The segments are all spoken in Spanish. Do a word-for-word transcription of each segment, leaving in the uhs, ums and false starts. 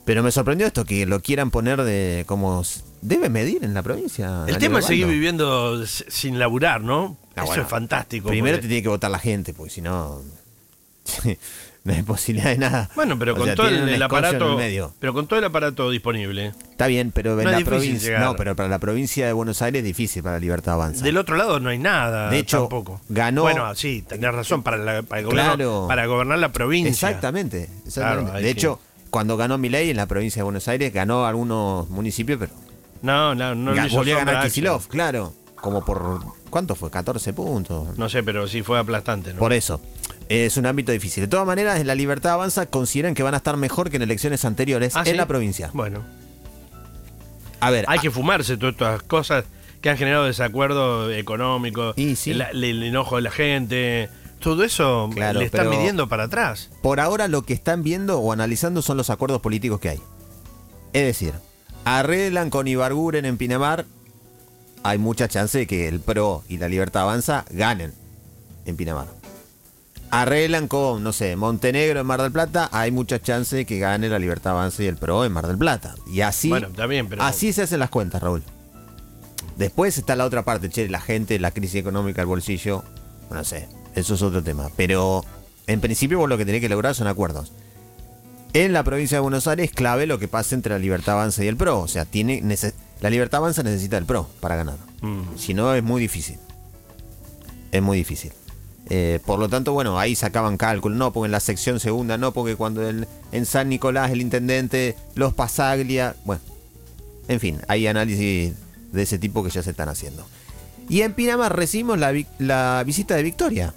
Pero me sorprendió esto, que lo quieran poner de como... Debe medir en la provincia. El tema es seguir viviendo sin laburar, ¿no? Ah, Eso bueno, es fantástico. Primero porque... te tiene que votar la gente, porque si no... no hay posibilidad de nada. Bueno, pero O con sea, todo el, tienen un el escollo en aparato... el medio. Pero con todo el aparato disponible. Está bien, pero en No es la difícil provincia... llegar. No, pero para la provincia de Buenos Aires es difícil para Libertad Avanza. Del otro lado no hay nada. De hecho, tampoco. ganó... Bueno, sí, tenés razón, para, la, para, el gobierno, Claro. para gobernar la provincia. Exactamente. exactamente. Claro, ahí de sí. hecho, cuando ganó Milei en la provincia de Buenos Aires, ganó algunos municipios, pero... No, no, no le hizo volvió a sombra ganar a Axel. Kicillof, claro. Como por... ¿Cuánto fue? catorce puntos. No sé, pero sí fue aplastante, ¿no? Por eso. Es un ámbito difícil. De todas maneras, en la Libertad Avanza consideran que van a estar mejor que en elecciones anteriores ¿Ah, en sí? la provincia. Bueno. A ver, Hay a- que fumarse todas estas cosas que han generado desacuerdo económico, Y sí. el, el enojo de la gente. Todo eso Claro, le están pero- midiendo para atrás. por ahora lo que están viendo o analizando son los acuerdos políticos que hay. Es decir, arreglan con Ibarguren en Pinamar, hay mucha chance de que el P R O y la Libertad Avanza ganen en Pinamar. Arreglan con, no sé, Montenegro en Mar del Plata, hay mucha chance de que gane la Libertad Avanza y el P R O en Mar del Plata. Y así, Bueno, está bien, pero... así se hacen las cuentas, Raúl. Después está la otra parte, che, la gente, la crisis económica, el bolsillo, no sé, eso es otro tema. Pero en principio vos lo que tenés que lograr son acuerdos. En la provincia de Buenos Aires es clave lo que pasa entre la Libertad Avanza y el P R O. O sea, tiene nece- la Libertad Avanza necesita el P R O para ganar. Mm. Si no, es muy difícil. Es muy difícil. Eh, por lo tanto, bueno, ahí sacaban cálculos. No, porque en la sección segunda, no, porque cuando el, en San Nicolás el intendente, los Pasaglia. Bueno, en fin, hay análisis de ese tipo que ya se están haciendo. Y en Pinamar recibimos la, vi- la visita de Victoria.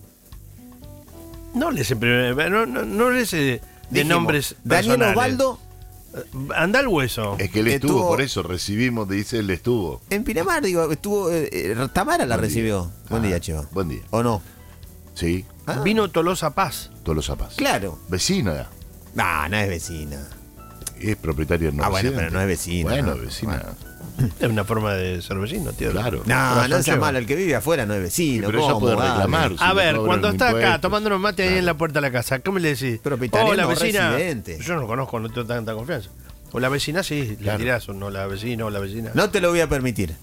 No les no, no, no les de Dijimos, nombres Daniel personales. Osvaldo Anda al hueso. Es que él estuvo, Estuvo- por eso recibimos, dice él estuvo. en Pinamar, digo, estuvo. eh, eh, Tamara la Buen día. recibió. Buen Ah, día, Cheva. Buen día. ¿O no? Sí, Ah, Vino Tolosa Paz. todos los zapatos. Claro. Vecina. No, no es vecina. Es propietaria no Ah, bueno, residente. pero no es vecina. Bueno, No, vecina. Es una forma de ser vecino, tío. Claro. No, Corazón no sea Cheva. malo, el que vive afuera no es vecino. Pero ella ¿cómo? puede Dale. reclamar. Si A le ver, cobran cuando está acá impuestos. tomándonos mate ahí Claro. en la puerta de la casa, ¿cómo le decís? Propietario, Hola, no, vecina. residente. Yo no lo conozco, no tengo tanta confianza. O la vecina sí, le Claro. tirás, o no la vecina o la vecina. No te lo voy a permitir.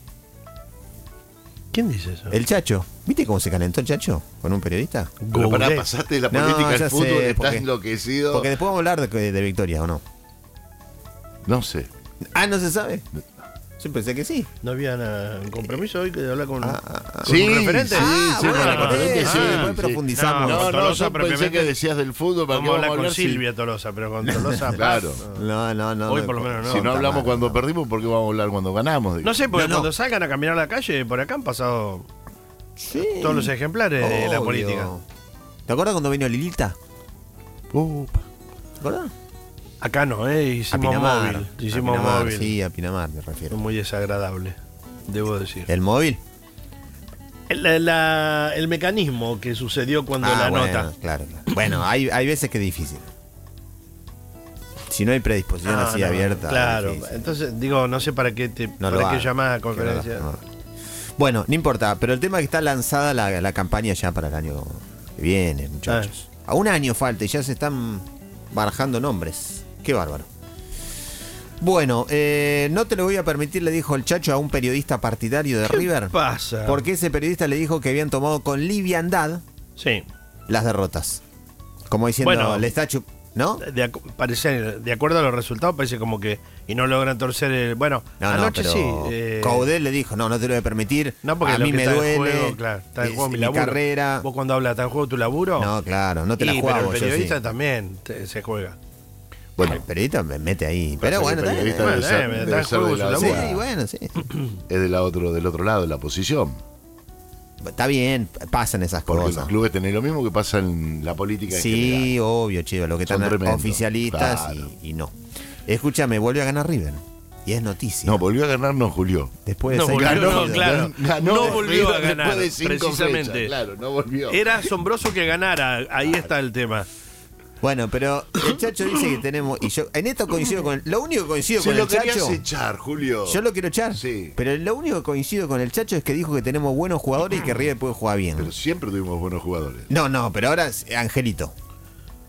¿Quién dice eso? El Chacho. ¿Viste cómo se calentó el Chacho con un periodista? Pero pará, Gourmet. pasaste de la No, política ya al fútbol, sé, estás porque- enloquecido. Porque después vamos a hablar de, de Victoria, ¿o no? No sé. Ah, ¿no se sabe? Yo pensé que sí. ¿No había na- un compromiso hoy que hablar con, Ah, ah, ah. con un referente? Sí, Ah, sí, bueno, con la por referente, eso, sí, después sí. profundizamos. No, No, no, Tolosa yo pensé propiamente- que decías del fútbol. ¿Para qué Vamos a vamos a hablar con hablar si- Silvia Tolosa, pero con Tolosa Paz, Claro. no. No, no, no. Hoy no, por lo menos no. Si no está hablamos mal, cuando no. perdimos, ¿por qué vamos a hablar cuando ganamos? No sé, porque No, no. cuando salgan a caminar a la calle, por acá han pasado Sí. todos los ejemplares de la Obvio. política. ¿Te acuerdas cuando vino Lilita? Upa. ¿Te acuerdas? Acá no, ¿eh? A Hicimos Pinamar. móvil. Hicimos a Pinamar, móvil. Sí, a Pinamar me Fue refiero. muy desagradable, debo decir. ¿El móvil? El, la- el mecanismo que sucedió cuando Ah, la bueno, nota. Claro, claro. Bueno, hay, hay veces que es difícil. Si no hay predisposición Ah, así no, abierta. Claro, es difícil. entonces digo, no sé para qué te No lo para qué haga. llamada a Que no lo conferencia. haga, no. Bueno, no importa, pero el tema es que está lanzada la, la campaña ya para el año que viene, muchachos. A un año falta y ya se están barajando nombres. Qué bárbaro. Bueno, eh, no te lo voy a permitir, le dijo el Chacho a un periodista partidario de ¿Qué River. pasa? Porque ese periodista le dijo que habían tomado con liviandad Sí. las derrotas. Como diciendo, Bueno. le está chup- ¿no? De, acu- parece, de acuerdo a los resultados, parece como que. Y no logran torcer el. Bueno, No, no, anoche pero sí. eh, Caudel le dijo, no, no te lo voy a permitir. no, porque a lo mí que me está en duele. juego, claro, está en es juego mi, mi laburo. carrera. Vos cuando hablas, ¿está en juego tu laburo? No, claro, no te la Y, jugás pero vos, el yo periodista sí. también te- se juega. Bueno, El periodista me mete ahí. Pasa Pero que bueno, el está bien, periodista eh. debe Bueno, ser- eh, debe está en ser juego de su la- laburo. Sí, bueno, sí. es de la otro, del otro lado de la posición. Está bien, pasan esas Porque cosas. los clubes tienen lo mismo que pasa en la política en Sí, general. obvio, chivo, lo que Son están tremendos, oficialistas claro. y, y no. Escúchame, vuelve a ganar River. Y es noticia. No, volvió a ganar, no Julio. Después de No seis volvió, partidos. no, claro. Ganó No volvió a River ganar, después de cinco precisamente. fechas, claro, no volvió. Era asombroso que ganara. Ahí está el tema. Bueno, pero el Chacho dice que tenemos. Y yo, en esto coincido con. Lo único que coincido Se con lo el querías Chacho. echar, Julio. Yo lo quiero echar. Sí. Pero lo único que coincido con el Chacho es que dijo que tenemos buenos jugadores y que River puede jugar bien. Pero siempre tuvimos buenos jugadores. No, no, pero ahora es Angelito.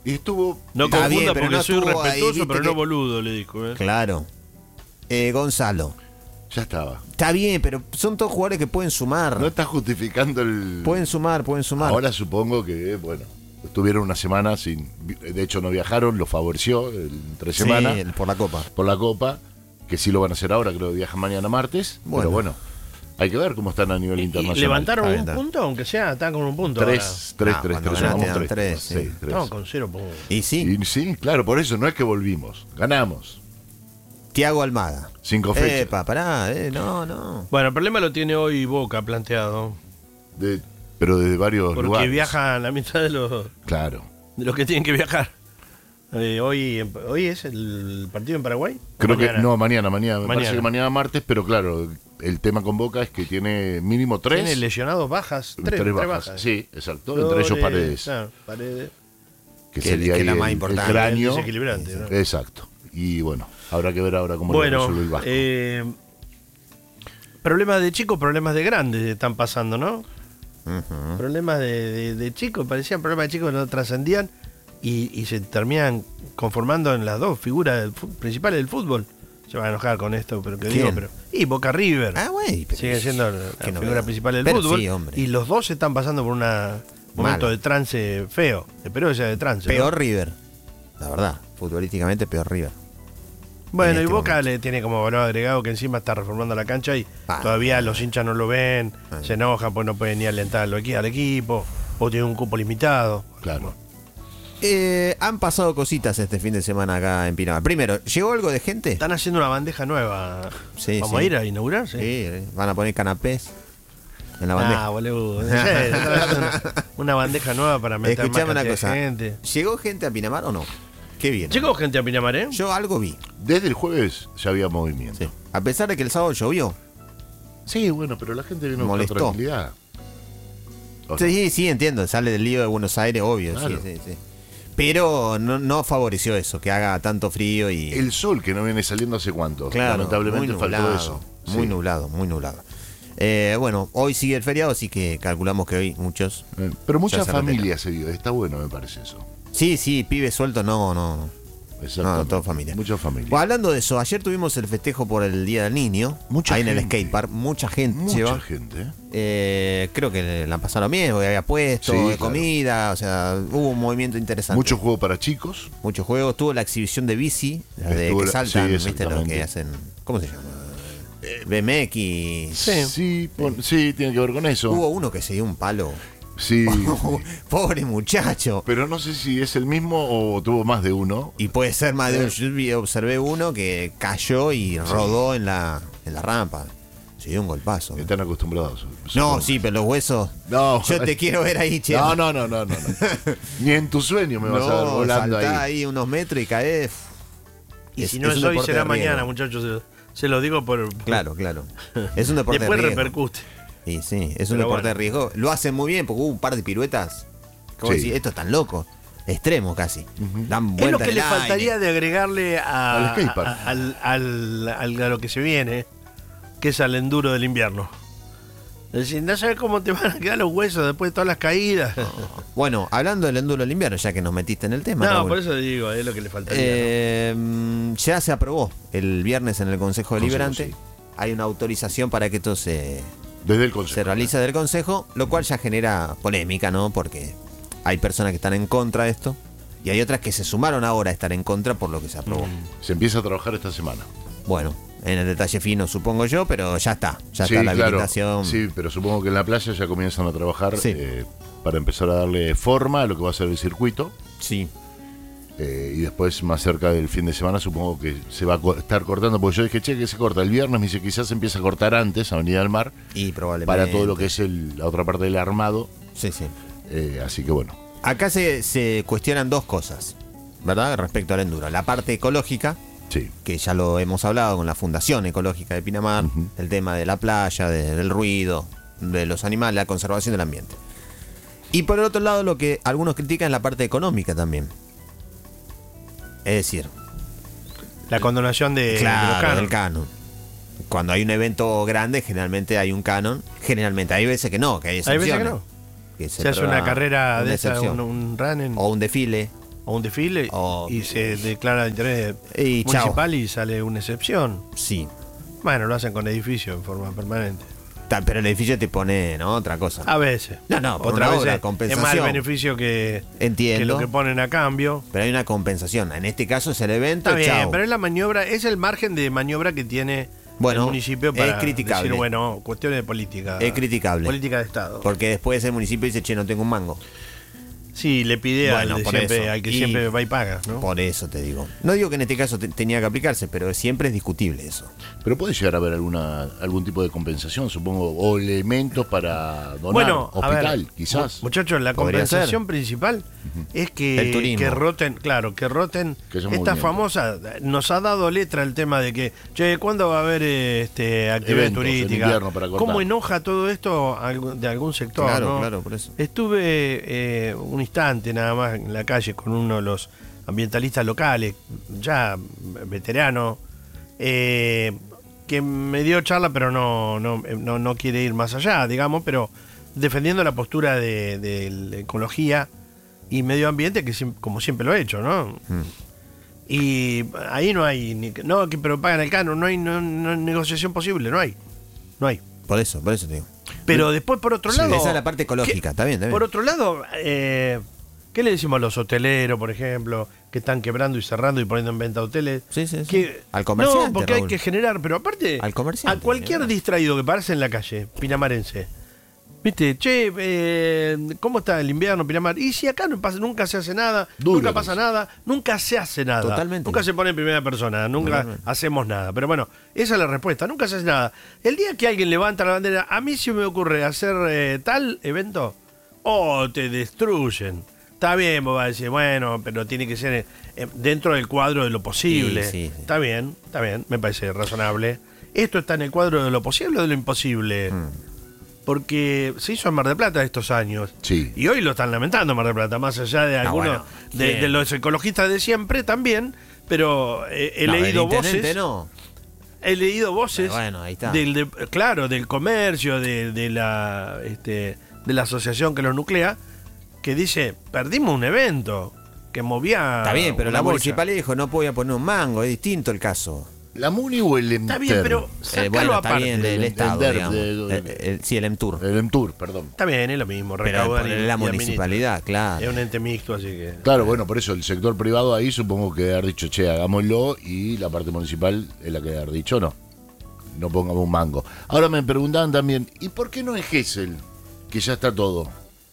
Y estuvo. No Está confunda bien, pero porque no soy estuvo ahí, respetuoso, viste pero que- no boludo, le dijo. ¿eh? Claro. Eh, Gonzalo. Ya estaba. Está bien, pero son todos jugadores que pueden sumar. No está justificando el. Pueden sumar, pueden sumar. Ahora supongo que, bueno, estuvieron una semana sin. De hecho, no viajaron, lo favoreció el, entre Sí, semana el- por la Copa. por la Copa. Que sí lo van a hacer ahora, creo que viajan mañana martes. Bueno. Pero bueno, hay que ver cómo están a nivel Y internacional. levantaron Está bien, un está bien. punto, aunque sea, están con un punto. Tres, tres, Ah, tres, cuando tres, ganaste sumamos eran tres. tres, Sí, sí. tres. ahora. Estamos con cero puntos. Y sí, Y sí, claro, por eso no es que volvimos, ganamos. Tiago Almada. Cinco fechas. Epa, pará, eh, no, no. Bueno, el problema lo tiene hoy Boca planteado. De- pero desde varios Porque lugares. viajan la mitad de los, Claro. de los que tienen que viajar. Eh, hoy, en- hoy es el partido en Paraguay. ¿O Creo mañana? que no, mañana, mañana. Me Mañana. parece que mañana martes, pero claro, el tema con Boca es que tiene mínimo tres. Tiene lesionados bajas. Tres, tres tres bajas. bajas. Sí, exacto. Entre ellos Flores, Paredes. claro, Paredes. Que, Que- sería que ahí la más el- importante. el cráneo. El desequilibrante, ¿no? Exacto. Y bueno, habrá que ver ahora cómo lo Bueno, resuelve el Vasco. eh, problemas de chicos, problemas de grandes están pasando, ¿no? Ujú. Problemas de, de, de chicos, parecían problemas de chicos que no trascendían y, y se terminan conformando en las dos figuras del fu- principales del fútbol. Se van a enojar con esto, pero que ¿Quién? digo, pero. Y Boca River. Ah, güey. pero- Sigue siendo la, qué la novedad. figura principal del Pero fútbol. sí, hombre. Y los dos están pasando por un momento Malo. de trance feo. Espero que sea de trance. ¿no? Peor River. La verdad, futbolísticamente peor River. Bueno, en y este Boca momento. le tiene como valor agregado que encima está reformando la cancha y Ah. todavía los hinchas no lo ven, Ah. se enojan pues no pueden ni alentar al equi- al equipo, o tiene un cupo limitado. Claro. Eh, han pasado cositas este fin de semana acá en Pinamar. Primero, ¿llegó algo de gente? Están haciendo una bandeja nueva. Sí, ¿Vamos sí. a ir a inaugurar? Sí, eh, van a poner canapés en la bandeja. Ah, boludo. en serio, están haciendo una, una bandeja nueva para meter más Escuchame una cantidad cosa. de gente. ¿Llegó gente a Pinamar o no? Qué bien. Llegó gente a Pinamar, ¿eh? Yo algo vi. Desde el jueves ya había movimiento. Sí. A pesar de que el sábado llovió. Sí, bueno, pero la gente vino Molestó. con tranquilidad. O sea, Sí, sí, entiendo. Sale del lío de Buenos Aires, obvio. Claro. Sí, sí, sí. Pero no, no favoreció eso, que haga tanto frío y. El sol que no viene saliendo hace cuánto. Claro, Lamentablemente muy faltó nublado, eso. Muy Sí. nublado, muy nublado. Eh, bueno, hoy sigue el feriado, así que calculamos que hoy muchos. Eh, Pero muchas Ya se retira. familias se vio. Está bueno, me parece eso. Sí, sí, pibes sueltos, no, no. Exactamente. No, todo familia. Muchas familias. Bueno, hablando de eso, ayer tuvimos el festejo por el Día del Niño. Mucha ahí en el gente. skatepark, mucha gente Mucha lleva. gente, ¿eh? Eh, creo que la pasaron bien, porque había puesto, Sí, de claro. comida, o sea, hubo un movimiento interesante. Mucho juego para chicos. Muchos juegos. Tuvo la exhibición de bici, la de Estuvo que la- saltan, sí, ¿viste? Los exactamente. que hacen. ¿Cómo se llama? B M X. Sí. Sí, pon- sí, tiene que ver con eso. Hubo uno que se dio un palo. Sí. Pobre muchacho. Pero no sé si es el mismo o tuvo más de uno. Y puede ser más de uno. Yo vi- observé uno que cayó y rodó en la, en la rampa. Se dio un golpazo. Están acostumbrados. No, supongo. sí, pero los huesos. No. Yo te quiero ver ahí, che. No, no, no, no, no. no. Ni en tu sueño me vas a ver No, volando saltá ahí. ahí unos metros y caes. Y Es- si no es es, un hoy, deporte será de riesgo. mañana, muchachos. Se, se lo digo por. Claro, claro. Es un deporte Después de riesgo. repercute. Y sí, es un Pero deporte bueno. de riesgo. Lo hacen muy bien porque hubo un par de piruetas. ¿Cómo Sí. decir? Esto es tan loco. Extremo casi. Dan Es lo vuelta que en le el aire. faltaría de agregarle a, Al skatepark. a- al, al- al- a lo que se viene, que es al enduro del invierno. Es decir, no sabes cómo te van a quedar los huesos después de todas las caídas. No, Bueno, hablando del enduro del invierno, ya que nos metiste en el tema. Raúl, por eso digo, es lo que le faltaría. ¿no? eh, mm, ya se aprobó el viernes en el Consejo Consejo, Deliberante. sí. Hay una autorización para que esto se, Desde el consejo. se realice del Consejo, lo cual ya genera polémica, ¿no? Porque hay personas que están en contra de esto y hay otras que se sumaron ahora a estar en contra por lo que se aprobó. Se empieza a trabajar esta semana. Bueno, en el detalle fino supongo yo, pero ya está, ya sí, está la claro. habilitación. Sí, pero supongo que en la playa ya comienzan a trabajar Sí. eh, para empezar a darle forma a lo que va a ser el circuito. Sí. Eh, y después, más cerca del fin de semana, supongo que se va a co- estar cortando. Porque yo dije, che, que se corta el viernes. Me dice, quizás se empieza a cortar antes, Avenida del Mar, Y probablemente. para todo lo que es el- la otra parte del armado. Sí, sí. Eh, así que bueno. Acá se, se cuestionan dos cosas, ¿verdad? Respecto al enduro. La parte ecológica, Sí. que ya lo hemos hablado con la Fundación Ecológica de Pinamar, Ujú. el tema de la playa, de- del ruido, de los animales, la conservación del ambiente. Y por el otro lado, lo que algunos critican es la parte económica también. Es decir, La condonación de, de los claro, canon. del canon. Cuando hay un evento grande, generalmente hay un canon. Generalmente, hay veces que no, que hay Hay excepciones. veces que no. Que Se hace prueba una carrera una de esa, excepción. un, un run en- O un desfile. o un desfile Oh, y se declara de interés Y chao. municipal y sale una excepción. Sí. Bueno, lo hacen con edificio en forma permanente. Ta- Pero el edificio te pone, ¿no? Otra cosa. A veces. No, no, por Otras una veces obra, es compensación. más el beneficio que, Entiendo. que lo que ponen a cambio. Pero hay una compensación. En este caso es el evento. Está bien, chao. pero es la maniobra, es el margen de maniobra que tiene Bueno, el municipio para es criticable. decir, bueno, cuestiones de política. Es criticable. Política de Estado. Porque después el municipio dice, che, no tengo un mango. Sí, le pide Bueno, al, de por siempre, eso. al que Y- siempre va y paga, ¿no? Por eso te digo. No digo que en este caso te- tenía que aplicarse, pero siempre es discutible eso. Pero puede llegar a haber alguna algún tipo de compensación, supongo, o elementos para donar. Bueno, a hospital, ver, quizás. mu- Muchachos, la Podría compensación principal es El que, turismo. que roten, claro, que roten Que haya esta movimiento. famosa, nos ha dado letra el tema de que, che, ¿cuándo va a haber eh, este actividad Eventos en turística? invierno para cortar. ¿Cómo enoja todo esto algu- de algún sector? Claro, ¿no? claro, por eso. Estuve eh, un instante nada más en la calle con uno de los ambientalistas locales, ya veterano, eh, que me dio charla, pero no, no, no, no quiere ir más allá, digamos, pero defendiendo la postura de, de la ecología y medio ambiente, que siem- como siempre lo he hecho, ¿no? Mm. Y ahí no hay, ni, no, que pero pagan el canon, no hay no, no hay negociación posible, no hay, no hay. Por eso, por eso te digo. Pero después, por otro Sí, lado... esa es la parte ecológica, ¿qué- está bien, está bien. Por otro lado, eh, ¿qué le decimos a los hoteleros, por ejemplo, que están quebrando y cerrando y poniendo en venta hoteles? Sí, sí, sí. Que- Al comerciante, No, porque Raúl. hay que generar, pero aparte, Al comerciante, a cualquier ¿verdad? distraído que parece en la calle, pinamarense, ¿viste? Che, eh, ¿cómo está el invierno, Pinamar? Y si acá no pasa, nunca se hace nada, Duro, nunca pasa nada, nunca se hace nada. Totalmente. Nunca se pone en primera persona, nunca Totalmente. hacemos nada. Pero bueno, esa es la respuesta, nunca se hace nada. El día que alguien levanta la bandera, a mí se me ocurre hacer eh, tal evento, oh, te destruyen. Está bien, vos vas a decir, bueno, pero tiene que ser eh, dentro del cuadro de lo posible. Sí, sí, sí. Está bien, está bien, me parece razonable. ¿Esto está en el cuadro de lo posible o de lo imposible? Mm. Porque se hizo en Mar del Plata estos años. Sí. Y hoy lo están lamentando en Mar del Plata, más allá de Ah, algunos, bueno, de, ¿quién? de los ecologistas de siempre también, pero eh, he No, leído el intendente voces. no. He leído voces. Pero bueno, ahí está. Del, de- claro, del comercio, de, de la este, de la asociación que los nuclea, que dice, perdimos un evento que movía. Está bien, pero una la bocha. municipalidad dijo, no voy a poner un mango, es distinto el caso. ¿La MUNI o el EMTER? Está bien, pero Eh, sácalo bueno, está aparte. bien del del Estado, entender, digamos. de- Eh, eh, sí, el EMTUR. El EMTUR, perdón. Está bien, es lo mismo. Pero recaudan poner y- la y municipalidad, administran. claro. Es un ente mixto, así que. Claro, bueno, por eso el sector privado ahí supongo que debe haber dicho, che, hagámoslo, y la parte municipal es la que debe haber dicho, no. No pongamos un mango. Ahora me preguntaban también, ¿y por qué no es Gesell? Que ya está todo.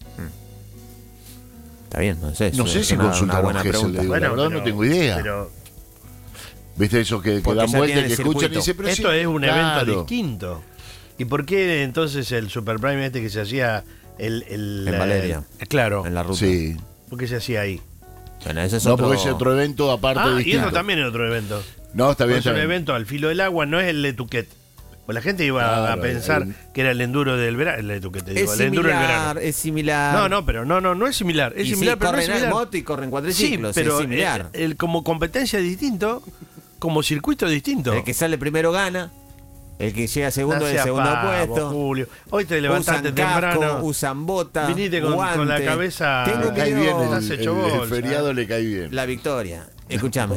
Está bien, no sé. No es sé si una- una consultaron buena Gesell, pregunta. le digo. la verdad no tengo idea. Pero ¿Viste eso que, que Porque dan ya vuelta y tienen que el escuchan y circuito. dicen, pero esto sí, es un claro. evento distinto. ¿Y por qué entonces el Super Prime este que se hacía el, el En eh, Valeria. claro, En la ruta. Sí. ¿por qué se hacía ahí? Bueno, ese es No, otro... porque es otro evento aparte Ah, y distinto. eso también es otro evento. No, está bien, Es está un bien. evento al filo del agua, no es el Letuquet. Pues la gente iba a Claro, pensar el- que era el enduro del verano, el Letuquet, te digo, Es el enduro del verano. similar, es similar. No, no, pero no, no, no es similar. Es Y sí, similar, pero no es corren en similar. moto y corren Sí, cuatriciclos, pero es similar. el, el- como competencia es distinto, como circuito es distinto. El que sale primero gana, el que llega segundo No es el seas segundo pavo, puesto. Julio. Hoy te levantaste Usan casco, temprano. usan bota, Viniste con- guante. con la cabeza- Tengo Le un cae video- bien, el, estás hecho el- el bolsa, feriado le cae bien. La victoria. Escúchame.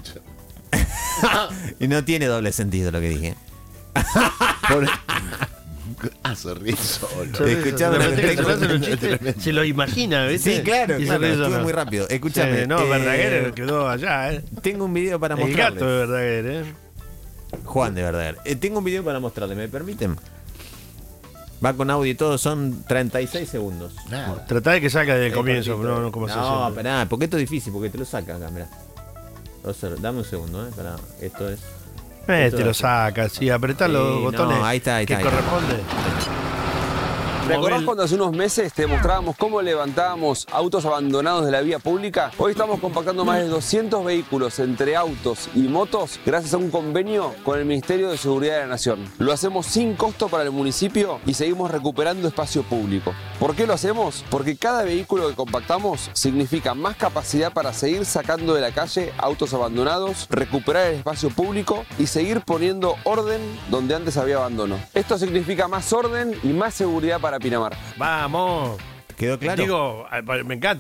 Y no tiene doble sentido lo que dije. Por- Ah, se ríe solo. Se ríe, Escuchame se lo que ríe, tengo. se hace un chiste, se lo imagina, ¿viste? Sí, claro, Y se claro, ríe estuve solo. muy rápido. Escúchame. Sí, no, eh, Verdaguer quedó allá, ¿eh? Tengo un video para El mostrarles. gato de Verdaguer, ¿eh? Juan de Verdaguer. Eh, tengo un video para mostrarles, ¿me permiten? Va con audio y todo, son treinta y seis segundos. Nada. Tratá de que salga desde el Eh, comienzo, cortito. no, no como se No, siempre. esperá, porque esto es difícil, porque te lo saca acá, mirá. Dos cero. Dame un segundo, eh. Pará, esto es. Eh, esto te lo es- saca, sí, apretá Sí, los no, botones ahí está, ahí que está, ahí está. corresponde. ¿Te acordás Movel- cuando hace unos meses te mostrábamos cómo levantábamos autos abandonados de la vía pública? Hoy estamos compactando más de doscientos vehículos entre autos y motos gracias a un convenio con el Ministerio de Seguridad de la Nación. Lo hacemos sin costo para el municipio y seguimos recuperando espacio público. ¿Por qué lo hacemos? Porque cada vehículo que compactamos significa más capacidad para seguir sacando de la calle autos abandonados, recuperar el espacio público y seguir poniendo orden donde antes había abandono. Esto significa más orden y más seguridad para Pinamar. Vamos. ¿Quedó claro? Digo, a- me encanta.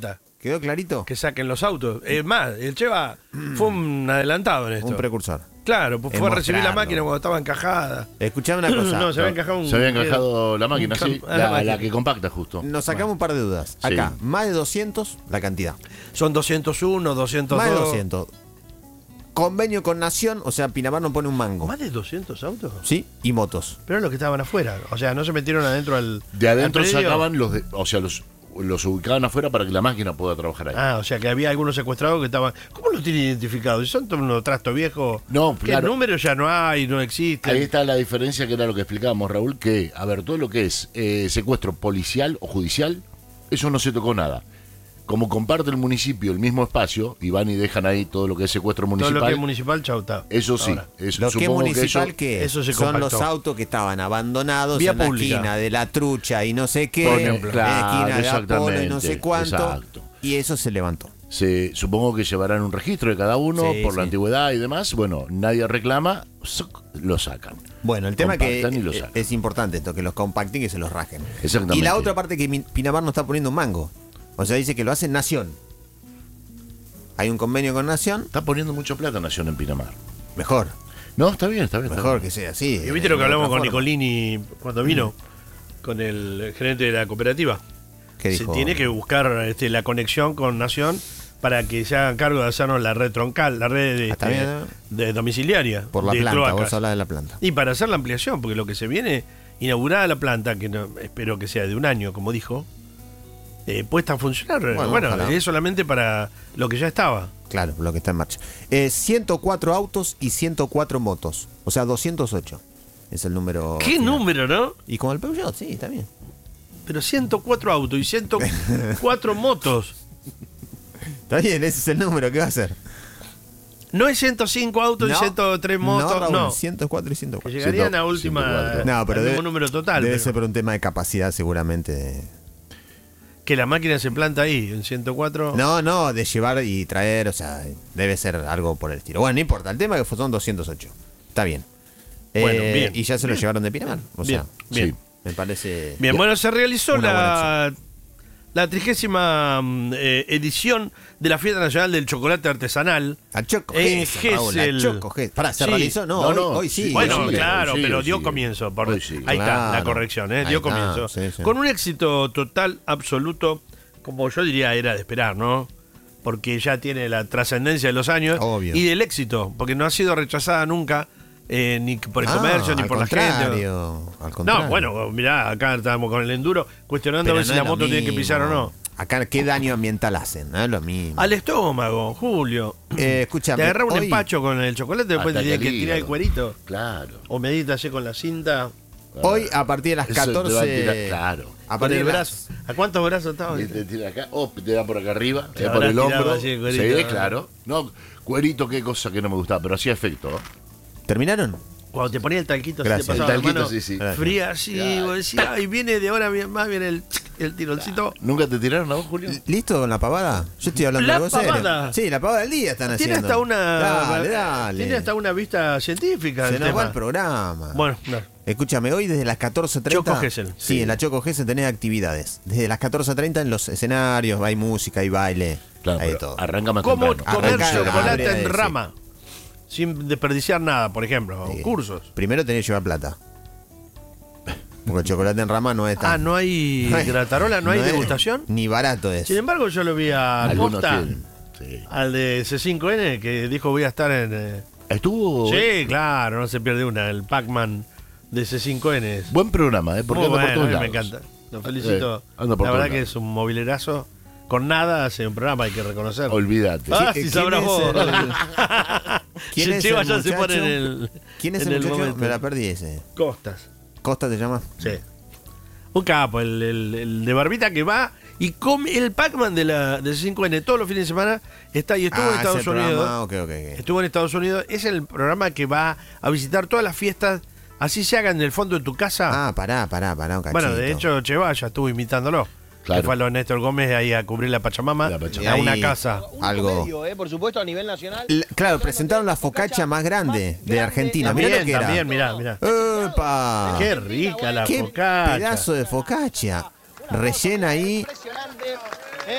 ¿Quedó clarito? que saquen los autos. Es más, el Cheva fue un adelantado en esto. Un precursor. Claro, pues En fue a recibir la mostrarlo. máquina cuando estaba encajada. Escuchame una cosa. No, se había encajado un. Se había encajado la máquina, un- sí. a la La, máquina. la que compacta justo. Nos sacamos un par de dudas. Sí. Acá, más de doscientos, la cantidad. Son doscientos uno, doscientos dos. Más de doscientos. Convenio con Nación, o sea, Pinamar no pone un mango. ¿Más de doscientos autos? ¿Sí? Y motos. Pero los que estaban afuera. O sea, no se metieron adentro al. De adentro al predio. sacaban los de, o sea, los, los ubicaban afuera para que la máquina pueda trabajar ahí. Ah, o sea que había algunos secuestrados que estaban. ¿Cómo los tienen identificados? ¿Son todos unos trastos viejos? No, ¿Qué claro. número ya no hay, no existe? Ahí está la diferencia, que era lo que explicábamos, Raúl, que, a ver, todo lo que es eh, secuestro policial o judicial, eso no se tocó nada. Como comparte el municipio el mismo espacio, y van y dejan ahí todo lo que es secuestro Todo municipal, lo que es municipal, chau, está. eso sí. Ahora, eso- Lo que es supongo municipal, eso- que eso se son compactó. los autos que estaban abandonados Vía en la pública. esquina de La Trucha y no sé qué, Por en ejemplo. la Claro, esquina de Apolo y no sé exactamente, cuánto. exacto. Y eso se levantó. Se, supongo que llevarán un registro de cada uno Sí, por sí. la antigüedad y demás. Bueno, nadie reclama, ¡zuc!, lo sacan. Bueno, el tema que Compactan y lo eh, sacan. es importante esto, que los compacten y que se los rajen. Exactamente. Y la otra parte que Min- Pinamar no está poniendo un mango. O sea, dice que lo hace Nación. Hay un convenio con Nación, Está poniendo mucha plata Nación en Pinamar. mejor, No, está bien, está bien. está mejor bien. que sea así. ¿Y viste lo que de hablamos otra con forma. Nicolini cuando vino? Con el gerente de la cooperativa. ¿Qué Se dijo? tiene que buscar este, la conexión con Nación para que se hagan cargo de hacernos la red troncal, la red de, Está este, bien, ¿eh? de domiciliaria. Por la de planta, cloacas. vos hablás de la planta. Y para hacer la ampliación, porque lo que se viene, inaugurada la planta, que no, espero que sea de un año, como dijo, eh, puesta a funcionar. Bueno, Bueno, ojalá. es solamente para lo que ya estaba. Claro, lo que está en marcha. Eh, ciento cuatro autos y ciento cuatro motos. O sea, doscientos ocho es el número. ¿Qué final. número, no? Y con el Peugeot, sí, está bien. Pero ciento cuatro autos y ciento cuatro motos. Está bien, ese es el número que va a ser. No es ciento cinco autos y ciento tres motos, Raúl, no. ciento cuatro y ciento Que cuatro. llegarían ciento- a última. ciento cuatro. No, pero al debe, mismo número total. debe pero ser por un tema de capacidad, seguramente. de- que la máquina se planta ahí, en ciento cuatro. No, no, de llevar y traer, o sea, debe ser algo por el estilo. Bueno, no importa, el tema es que son doscientos ocho. Está bien. Bueno, Eh, bien, Y ya se lo bien. llevaron de Pinamar. O Bien, sea, bien. Sí. me parece. Bien, bueno, se realizó Una la, la trigésima mm, eh, edición de la Fiesta Nacional del Chocolate Artesanal. A Choco En Gesell, Raúl, a Gesell. Choco Gesell. Pará, ¿se Sí. realizó? No, No, hoy, no. hoy sí. Bueno, hoy sigue, claro, hoy sigue, pero hoy dio sigue. comienzo. por- Hoy sigue. ahí está, Claro. la corrección, ¿eh? Ahí dio está, comienzo. sí, sí. Con un éxito total, absoluto, como yo diría, era de esperar, ¿no? Porque ya tiene la trascendencia de los años Obvio. y del éxito, porque no ha sido rechazada nunca, eh, ni por el Ah, comercio, ni al por la gente. contrario, al contrario. No, bueno, mirá, acá estábamos con el enduro cuestionando Pero a ver si no la es lo moto tiene que mismo. pisar o no. Acá, ¿qué daño ambiental hacen? No es lo mismo. Al estómago, Julio. Eh, escúchame, Te agarra un hoy- empacho con el chocolate, después te Ataca tienes que el tirar el hígado. cuerito. Claro. O medita así con la cinta. Hoy, a partir de las Eso te va a catorce. tirar, claro. A Con partir el de brazo. ¿A cuántos brazos estaba? Y te tira acá, o te da por acá arriba, te Te da por habrás el tirado hombro. así el cuerito, Sí, ¿no? claro. No, cuerito, qué cosa que no me gustaba, pero hacía efecto. ¿no? ¿Terminaron? Cuando te ponía el talquito, Gracias. así te El pasaba la talquito, mano, sí, sí. Gracias. fría así, Claro. vos decías, ay, viene de ahora bien- más viene el, el tironcito. ¿Nunca te tiraron a vos, Julio? ¿Listo con la pavada? Yo estoy hablando La de algo serio. pavada. Sí, la pavada del día están Tiene haciendo. hasta una Dale, dale. tiene hasta una vista científica Se del nos va tema. el programa. Bueno, no. Escúchame, hoy desde las catorce treinta. Choco Gesell. Sí, en la Choco Gesell tenés actividades. Desde las catorce treinta en los escenarios hay música, hay baile, Claro, hay de pero todo. arranca más ¿Cómo temprano. comer Arranca- chocolate arranca- en sí. rama? Sin desperdiciar nada, por ejemplo. Sí. Cursos. Primero tenés que llevar plata. Porque el chocolate en rama no es tan. Ah, ¿no hay No hay- gratarola? ¿No hay es- degustación? Ni barato es. Sin embargo, yo lo vi a Algunos Costa, tienen. Sí. al de C cinco N, que dijo voy a estar en... eh, Estuvo Sí, claro, no se pierde una. El Pac-Man de C cinco N es buen programa, ¿eh? Porque muy anda bueno, por a todos mí me lados. encanta. Lo felicito. Eh, anda por La todos verdad que lados. es un movilerazo. Con nada hace un programa, hay que reconocer. Olvídate. Ah, ¿Quién si sabrás es vos. el- ¿Quién Si es Cheva el ya se muchacho? pone en el. ¿Quién es en el el muchacho? momento. Me la perdí ese. Costas. ¿Costa te llama? Sí. Un capo, el, el- el de barbita que va y come el Pac-Man de la de C cinco N todos los fines de semana. Está y estuvo Ah, en Estados ese Unidos. programa, ok, ok, ok. Estuvo en Estados Unidos. Es el programa que va a visitar todas las fiestas. Así se hagan en el fondo de tu casa. Ah, pará, pará, pará, un cachito. bueno, de hecho, Cheva ya estuvo imitándolo. Claro. Que fue a lo de Néstor Gómez ahí a cubrir la Pachamama. La Pachamama. A una Ahí- casa. Algo. Medio, eh, por supuesto, a nivel nacional. L- Claro, presentaron la focaccia más grande de Argentina. Mirá lo También, que era. también, mirá, mirá. ¡Epa! Qué rica la ¡Qué focaccia. pedazo de focaccia! Rellena ahí. Impresionante. eh, y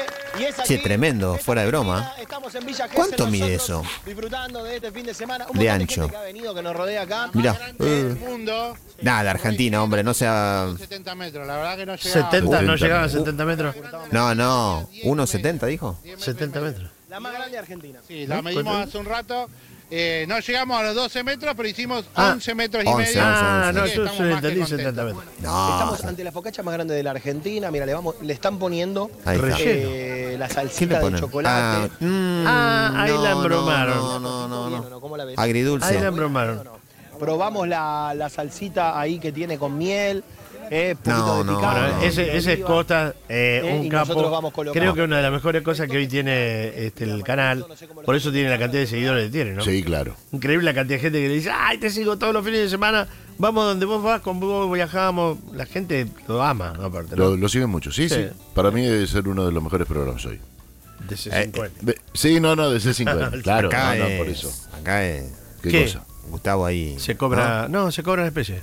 Sí, tremendo, fuera de broma. ¿Cuánto mide eso? Disfrutando de este fin de semana. Un De montón ancho. gente que ha venido, que nos rodea acá. Mirá. El mundo. Nada, de Argentina, hombre, no sea... setenta metros, la verdad que no llegaba. setenta, no setenta llegaba a metros. setenta metros. No, no, uno setenta dijo. setenta metros. La más grande de Argentina. Sí, la medimos hace un rato. Eh, no llegamos a los doce metros, pero hicimos Ah, once metros y once, medio. once, Ah, once. no, Sí, yo estamos soy más que entendí contentos. setenta metros. No, Estamos ante la focacha más grande de la Argentina. Mira, le, vamos, le están poniendo ahí está. eh, la ¿Qué le salsita de ponen? chocolate. Ah, mm, Ah, ahí la no, embromaron. No, no, no, no, no. ¿Cómo la ves? Ahí la Agridulce. embromaron. Probamos la, la salsita ahí que tiene con miel. Eh, poquito No, de no, picante, Bueno, no. ese, ese es oliva. Costa, eh, Eh, un y nosotros vamos capo. colocando. Creo que una de las mejores cosas que hoy tiene este, el canal. Por eso tiene la cantidad de seguidores que tiene, ¿no? Sí, claro. Increíble la cantidad de gente que le dice, ay, te sigo todos los fines de semana, vamos donde vos vas, con vos viajamos. La gente lo ama, ¿no? Aparte, ¿no? Lo, lo siguen mucho. Sí, sí, Sí. Para mí debe ser uno de los mejores programas hoy. De C Eh, cincuenta. De- sí, no, no, de C cincuenta. Claro, Acá no, no, es, por eso. acá es ¿Qué, ¿Qué? cosa? Gustavo ahí. Se cobra, no, se cobra en especie.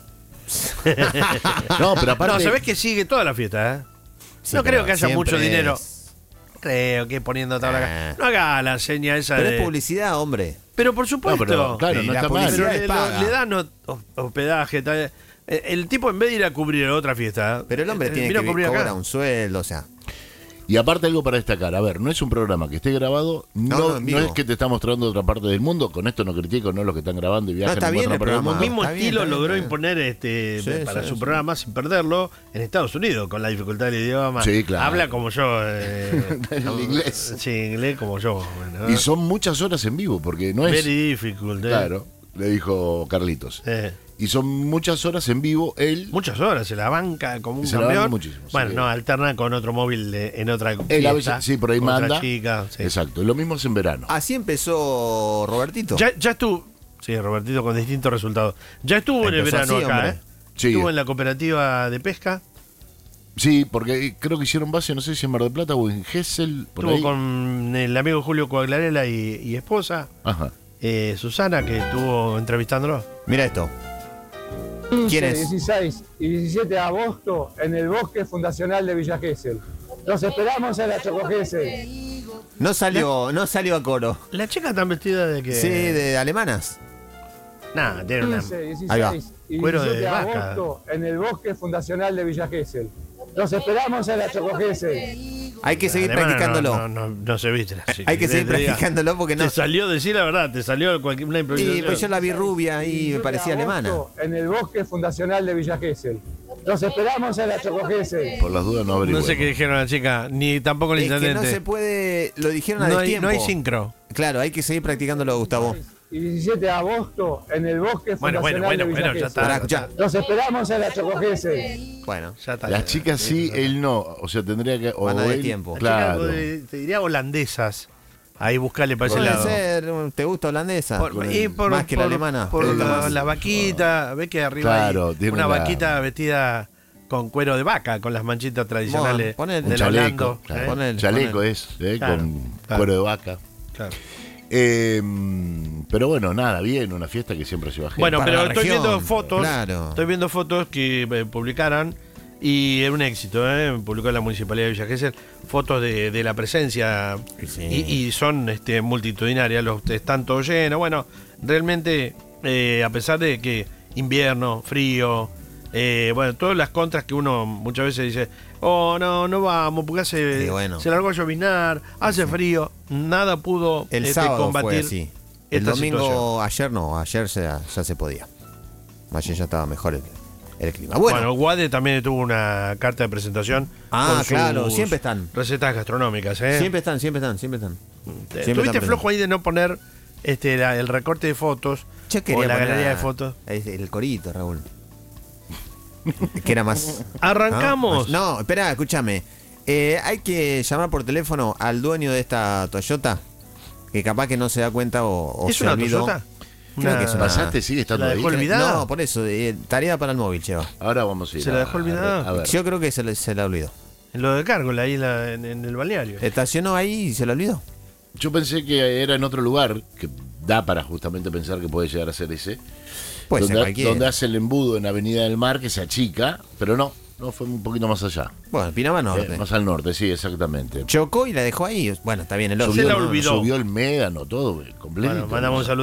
No, pero aparte. No, se ve que sigue toda la fiesta, ¿eh? Sí, no pero creo que haya siempre mucho dinero. es- Creo que poniendo tabla acá. Ah. No haga la seña esa Pero de. es publicidad, hombre. Pero por supuesto. No, pero, claro, Y no la está mal. publicidad Pero es le, paga. le dan ho- ho- hospedaje. Tal. El, el tipo, en vez de ir a cubrir otra fiesta. Pero el hombre eh, tiene vino que a cubrir cobrar acá. un sueldo, o sea. Y aparte algo para destacar, a ver, no es un programa que esté grabado, no, no, no, en vivo. es que te está mostrando otra parte del mundo, con esto no critico, no los que están grabando y viajan está y bien muestran el para el programa. mundo. El mismo Está bien, estilo está bien, logró está bien. imponer este Sí, para sí, su sí. programa sin perderlo en Estados Unidos, con la dificultad del idioma. Sí, claro. Habla como yo. eh, En el inglés. Sí, inglés como yo. bueno, Y son muchas horas en vivo, porque no es... Very difficult. eh. Claro, le dijo Carlitos. Eh, Y son muchas horas en vivo, él... muchas horas, se la banca como un Se la banca campeón. muchísimo, Bueno, sí. no, alterna con otro móvil de- en otra Él a fiesta, veces, sí, por ahí otra manda. chica, sí. Exacto, lo mismo es en verano. Así empezó Robertito. Ya, ya estuvo. Sí, Robertito con distintos resultados. Ya estuvo en el Empezó verano así, acá, hombre. ¿eh? Sí. Estuvo en la cooperativa de pesca. Sí, porque creo que hicieron base, no sé si en Mar del Plata o en Gesell, por Estuvo ahí. con el amigo Julio Coaglarela y, y esposa, Ajá. eh, Susana, que estuvo entrevistándolo. Mira esto. ¿Quién es? dieciséis y diecisiete de agosto en el Bosque Fundacional de Villa Gesell. Los esperamos en la Choco Gesell. No salió, no salió a coro. La chica está vestida de que. Sí, de alemanas. Nada, tiene una. quince, Ahí va. dieciséis y Cuero de diecisiete de vaca. agosto en el Bosque Fundacional de Villa Gesell. Los esperamos en la Choco Gesell. Hay que seguir Alemana practicándolo. No, no, no, no se viste. la chica. Hay que seguir Te diga, practicándolo porque no. Te salió, decir la verdad, te salió cualquier, una improvisación. Sí, pues yo la vi rubia y me diecisiete de parecía alemana. agosto En el Bosque Fundacional de Villa Gesell. Los esperamos en la Choco Gesell. Por las dudas no No averigué. sé qué dijeron a la chica, ni tampoco el Es que intendente. no se puede. Lo dijeron a no, hay, destiempo. no hay sincro. Claro, hay que seguir practicándolo, Gustavo. Y diecisiete de agosto en el Bosque Bueno, bueno, Fundacional bueno, de Villa bueno, ya Gesell. está. Pará, escuchá. Los esperamos en la Choco Gesell. Bueno, Ya está. Las chicas sí, él no. O sea, tendría que. O Van a él- destiempo. Claro. Chicas, eh, te diría holandesas. Ahí buscale para ese puede lado. ser. ¿Te gusta holandesa? Por- Con y el- por, más que la por- alemana. Por ¿Te gusta la, más? la vaquita, ve que arriba Claro, hay tiene una la- vaquita vestida con cuero de vaca, con las manchitas tradicionales Bueno, ponele. Un del chaleco. Holando. claro. ¿eh? Ponele, Chaleco ponele. es, eh, Claro, con claro. cuero de vaca. Claro. Eh, pero bueno, nada, bien, una fiesta que siempre se va gente. Bueno, para pero la estoy región, viendo fotos. claro. Estoy viendo fotos que eh, publicaran y es un éxito, ¿eh? Publicó la Municipalidad de Villa Gesell fotos de, de la presencia Sí. y, y son este, multitudinarias, los están todos llenos. Bueno, realmente, eh, a pesar de que invierno, frío, eh, bueno, todas las contras que uno muchas veces dice, oh, no, no vamos, porque hace, Sí, bueno. se largó a lloviznar, hace frío, nada pudo El este, sábado combatir fue así. El esta domingo, situación. ayer no, ayer ya, ya se podía. Ayer ya estaba mejor el, el clima. Bueno, Bueno, Guade también tuvo una carta de presentación. Ah, con claro, sus siempre están. Recetas gastronómicas, ¿eh? siempre están, siempre están, siempre están. Eh, siempre ¿Tuviste están flojo ahí de no poner este la- el recorte de fotos Yo o quería la poner galería a- de fotos? es el corito, Raúl. Que era más. Arrancamos. No, espera, escúchame. Eh, hay que llamar por teléfono al dueño de esta Toyota, que capaz que no se da cuenta o, o ¿Es se una olvidó. Toyota? Creo Una- que es una- ¿Pasaste? ¿Sigue estando ¿La ahí? dejó olvidada? No, por eso, eh, tarea para el móvil, lleva. Ahora vamos a ir. ¿Se la a- dejó olvidada? A ver. Yo creo que se, le- se la olvidó. En lo de Cárgola, ahí la- en, en el balneario. Estacionó ahí y se la olvidó. Yo pensé que era en otro lugar, que da para justamente pensar que puede llegar a ser ese. Puede ser donde, cualquiera. donde hace el embudo en Avenida del Mar, que se achica, pero no. No, fue un poquito más allá. Bueno, Pinamar Norte. Eh, más al norte, sí, exactamente. Chocó y la dejó ahí. Bueno, está bien el otro. Se la Subió, olvidó. subió el médano, todo, completo. Bueno, mandamos un saludo